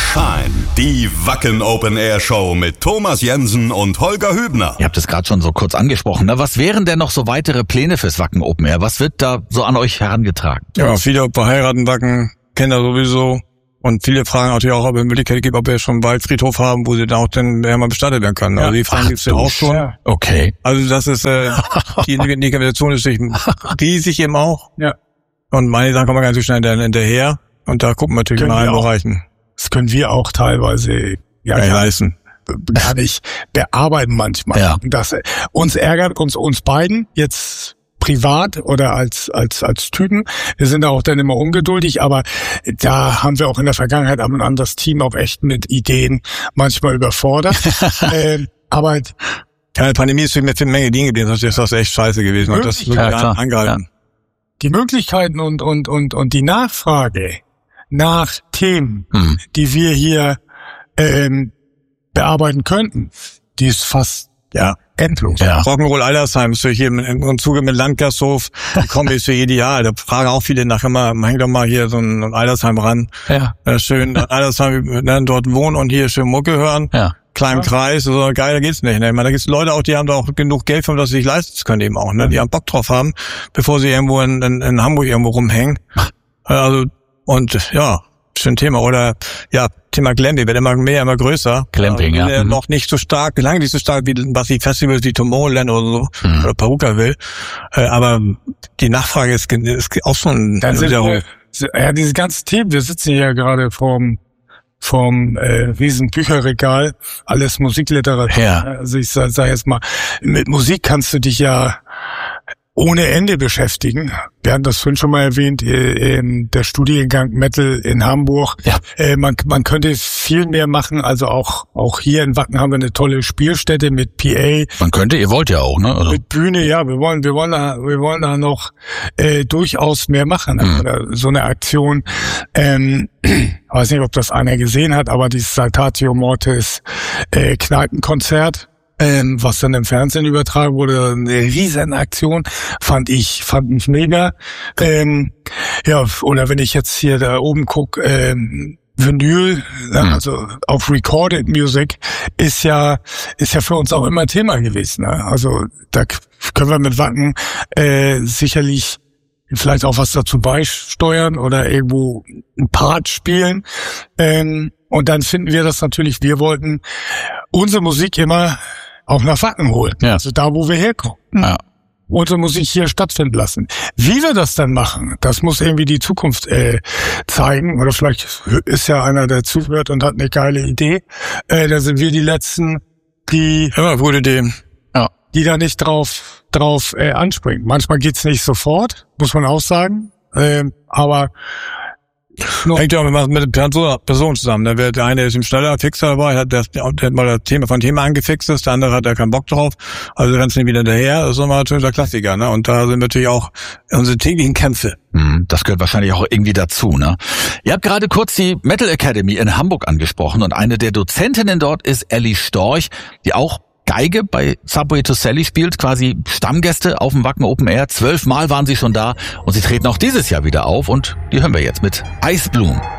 Shine, die Wacken Open Air Show mit Thomas Jensen und Holger Hübner. Ihr habt es gerade schon so kurz angesprochen. Ne? Was wären denn noch so weitere Pläne fürs Wacken Open Air? Was wird da so an euch herangetragen? Ja, viele verheiraten Wacken kennen das sowieso. Und viele fragen natürlich auch, ob es eine Möglichkeit gibt, ob wir schon einen Waldfriedhof haben, wo sie dann auch dann mal bestattet werden können. Also die Fragen gibt's ja auch schon. Ja. Okay. Also das ist, die Invitation ist riesig eben auch. Ja. Und meine Sachen kommen ganz schnell hinterher. Und da gucken wir natürlich in allen Bereichen. Das können wir auch teilweise gar nicht bearbeiten manchmal. Ja. Das uns ärgert uns beiden jetzt privat oder als Typen. Wir sind da auch dann immer ungeduldig, aber da haben wir auch in der Vergangenheit ab und an das Team auch echt mit Ideen manchmal überfordert. Aber ja, die Pandemie ist mit einer Menge Dinge gewesen, das ist echt scheiße gewesen. Und das wirklich angehalten. Ja. Die Möglichkeiten und die Nachfrage nach Themen, die wir hier bearbeiten könnten, die ist fast endlos. Ja. Rock'n'Roll Aldersheim ist für hier im Zuge mit Landgasthof, die Kombi ist für ideal. Da fragen auch viele nach immer, häng doch mal hier so ein Aldersheim ran. Ja. Schön Aldersheim, dort wohnen und hier schön Mucke hören. Ja. Kleinen Kreis, so geiler geht's nicht. Ne? Ich meine, da gibt's Leute auch, die haben da auch genug Geld, von das sie sich leisten können eben auch. Ne? Die haben Bock drauf haben, bevor sie irgendwo in Hamburg irgendwo rumhängen. Also, und ja, schön Thema. Oder Thema Glamping wird immer mehr, immer größer. Glamping, noch nicht so stark, lange nicht so stark wie was die Festivals wie Tomorrowland oder so oder Paruka will. Aber die Nachfrage ist auch schon sehr hoch. Ja, diese ganzen Themen, wir sitzen hier gerade vorm riesen Bücherregal, alles Musikliteratur. Ja. Also ich sag jetzt mal, mit Musik kannst du dich ja ohne Ende beschäftigen. Wir hatten das vorhin schon mal erwähnt, in der Studiengang Metal in Hamburg. Ja. Man könnte viel mehr machen, also auch hier in Wacken haben wir eine tolle Spielstätte mit PA. Man könnte, ihr wollt ja auch, ne? Also mit Bühne, ja, wir wollen da noch durchaus mehr machen. Oder so eine Aktion. Ich weiß nicht, ob das einer gesehen hat, aber dieses Saltatio Mortis Kneipenkonzert, was dann im Fernsehen übertragen wurde, eine riesen Aktion, fand ich mega. Oder wenn ich jetzt hier da oben gucke, Vinyl, also auf Recorded Music, ist ja für uns auch immer Thema gewesen. Ne? Also da können wir mit Wacken sicherlich vielleicht auch was dazu beisteuern oder irgendwo einen Part spielen. Und dann finden wir das natürlich, wir wollten unsere Musik immer auch nach Wacken holen. Ja. Also da, wo wir herkommen. Ja. Unsere Musik hier stattfinden lassen. Wie wir das dann machen, das muss irgendwie die Zukunft zeigen. Oder vielleicht ist ja einer, der zuhört und hat eine geile Idee. Da sind wir die Letzten, die gute Idee. Ja. Die da nicht drauf anspringen. Manchmal geht's nicht sofort, muss man auch sagen. Aber hängt ja auch mit der Person zusammen. Der eine ist im schneller Fixer dabei, der hat mal das Thema angefixt ist, der andere hat da keinen Bock drauf, also rennt nicht wieder hinterher, das ist immer natürlich der Klassiker, ne? Und da sind natürlich auch unsere täglichen Kämpfe. Das gehört wahrscheinlich auch irgendwie dazu, ne? Ihr habt gerade kurz die Metal Academy in Hamburg angesprochen und eine der Dozentinnen dort ist Ellie Storch, die auch Geige bei Subway to Sally spielt, quasi Stammgäste auf dem Wacken Open Air. 12 Mal waren sie schon da und sie treten auch dieses Jahr wieder auf und die hören wir jetzt mit Ice Bloom.